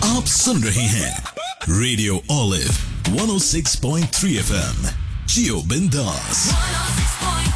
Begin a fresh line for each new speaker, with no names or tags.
आप सुन रहे हैं रेडियो ओलिव 106.3 FM जियो बिंदास।